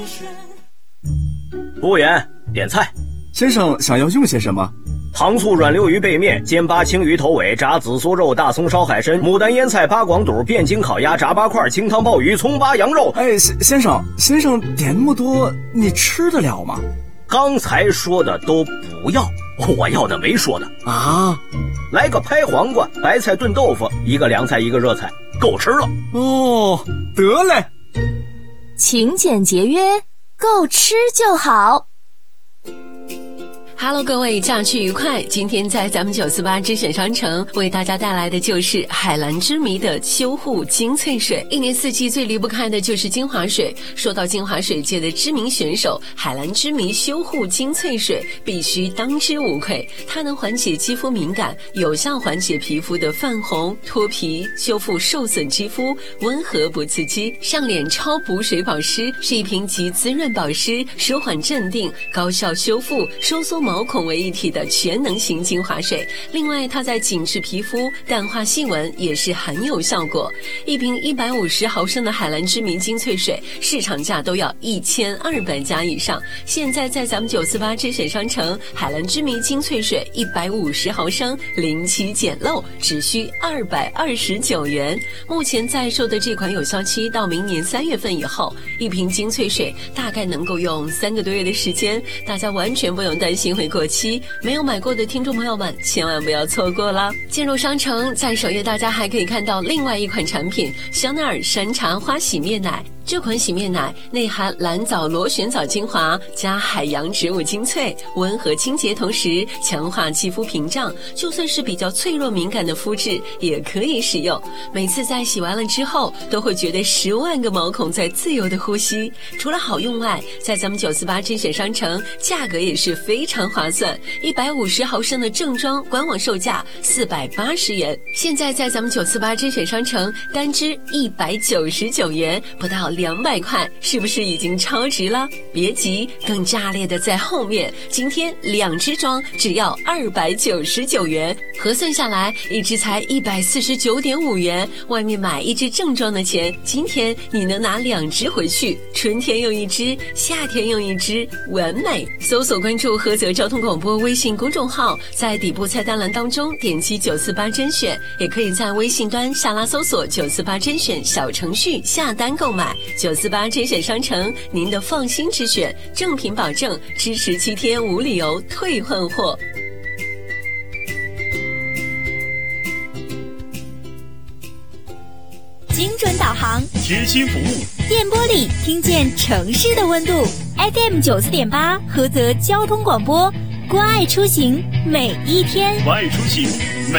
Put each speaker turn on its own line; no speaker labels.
服务员，点菜。
先生想要用些什么？
糖醋软溜鱼背面、煎八青鱼头尾、炸紫苏肉、大葱烧海参、牡丹腌菜、八广肚、汴京烤鸭、炸八块、清汤鲍鱼、葱八羊肉。
哎，先生点那么多，你吃得了吗？
刚才说的都不要，我要的没说的
啊。
来个拍黄瓜、白菜炖豆腐，一个凉菜一个热菜，够吃了。
哦，得嘞。
勤俭节约，够吃就好。
Hello， 各位，假期愉快！今天在咱们948之选商城为大家带来的就是海蓝之谜的修护精粹水。一年四季最离不开的就是精华水。说到精华水界的知名选手，海蓝之谜修护精粹水必须当之无愧。它能缓解肌肤敏感，有效缓解皮肤的泛红、脱皮，修复受损肌肤，温和不刺激。上脸超补水保湿，是一瓶集滋润保湿、舒缓镇定、高效修复、收缩毛孔为一体的全能型精华水。另外，它在紧致皮肤、淡化细纹也是很有效果。一瓶150毫升的海蓝之谜精粹水，市场价都要1200加以上。现在在咱们948之选商城，海蓝之谜精粹水150毫升零起捡漏，只需229元。目前在售的这款有效期到明年3月份以后，一瓶精粹水大概能够用3个多月的时间，大家完全不用担心会过期。没有买过的听众朋友们千万不要错过了。进入商城，在首页大家还可以看到另外一款产品香奈儿山茶花洗面奶。这款洗面奶内含蓝藻螺旋藻精华加海洋植物精粹，温和清洁，同时强化肌肤屏障，就算是比较脆弱敏感的肤质也可以使用。每次在洗完了之后，都会觉得10万个毛孔在自由的呼吸。除了好用外，在咱们948甄选商城，价格也是非常划算。150毫升的正装官网售价480元，现在在咱们948甄选商城单支199元，不到200块，是不是已经超值了？别急，更炸裂的在后面。今天2支装只要299元，核算下来一支才149.5元。外面买一支正装的钱，今天你能拿2支回去，春天用一支，夏天用一支，完美。搜索关注菏泽交通广播微信公众号，在底部菜单栏当中点击948甄选，也可以在微信端下拉搜索948甄选小程序下单购买。948甄选商城，您的放心之选，正品保证，支持7天无理由退换货。
精准导航，
贴心服务，
电波里听见城市的温度。FM 94.8，菏泽交通广播，关爱出行每一天。
关爱出行每